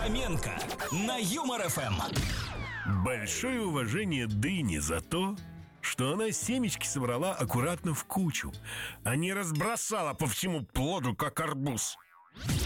Фоменко на Юмор ФМ. Большое уважение дыне за то, что она семечки собрала аккуратно в кучу, а не разбросала по всему плоду, как арбуз.